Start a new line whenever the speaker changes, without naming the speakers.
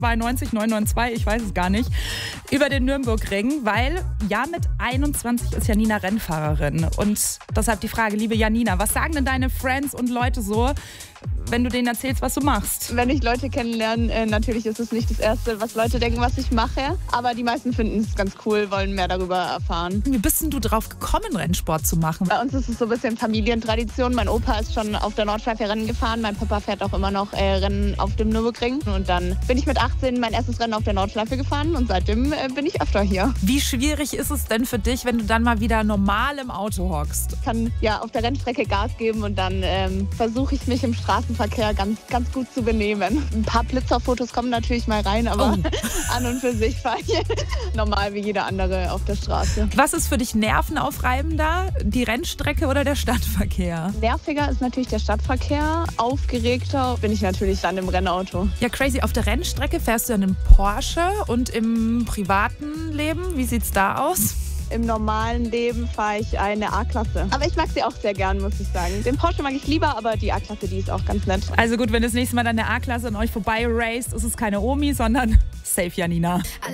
92992, ich weiß es gar nicht, über den Nürburgring, weil ja mit 21 ist Janina Rennfahrerin. Und deshalb die Frage, liebe Janina, was sagen denn deine Friends und Leute so, wenn du denen erzählst, was du machst?
Wenn ich Leute kennenlerne, natürlich ist es nicht das Erste, was Leute denken, was ich mache. Aber die meisten finden es ganz cool, wollen mehr darüber erfahren.
Wie bist denn du drauf gekommen, Rennsport zu machen?
Bei uns ist es so ein bisschen Familientradition. Mein Opa ist schon auf der Nordschleife Rennen gefahren. Mein Papa fährt auch immer noch Rennen auf dem Nürburgring. Und dann bin ich mit 18 mein erstes Rennen auf der Nordschleife gefahren. Und seitdem bin ich öfter hier.
Wie schwierig ist es denn für dich, wenn du dann mal wieder normal im Auto hockst?
Ich kann ja auf der Rennstrecke Gas geben und dann versuche ich mich im Straßenverkehr ganz gut zu benehmen. Ein paar Blitzerfotos kommen natürlich mal rein, aber an und für sich fahre ich normal wie jeder andere auf der Straße.
Was ist für dich nervenaufreibender, die Rennstrecke oder der Stadtverkehr?
Nerviger ist natürlich der Stadtverkehr. Aufgeregter bin ich natürlich dann im Rennauto.
Ja, crazy. Auf der Rennstrecke fährst du einen Porsche und im privaten Leben, wie sieht's da aus?
Im normalen Leben fahre ich eine A-Klasse. Aber ich mag sie auch sehr gern, muss ich sagen. Den Porsche mag ich lieber, aber die A-Klasse, die ist auch ganz nett.
Also gut, wenn das nächste Mal dann eine A-Klasse an euch vorbei raced, ist es keine Omi, sondern safe Janina.